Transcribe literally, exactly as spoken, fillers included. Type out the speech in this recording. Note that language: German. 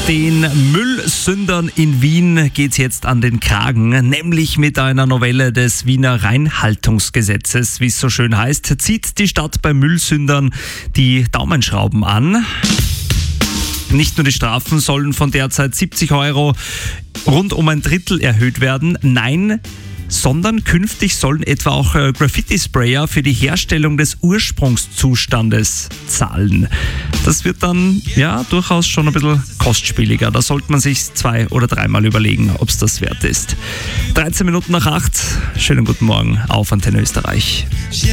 Den Müllsündern in Wien geht's jetzt an den Kragen, nämlich mit einer Novelle des Wiener Reinhaltungsgesetzes, wie es so schön heißt, zieht die Stadt bei Müllsündern die Daumenschrauben an. Nicht nur die Strafen sollen von derzeit siebzig Euro rund um ein Drittel erhöht werden, nein, sondern künftig sollen etwa auch Graffiti-Sprayer für die Herstellung des Ursprungszustandes zahlen. Das wird dann ja durchaus schon ein bisschen kostspieliger. Da sollte man sich zwei- oder dreimal überlegen, ob es das wert ist. dreizehn Minuten nach acht. Schönen guten Morgen auf Antenne Österreich.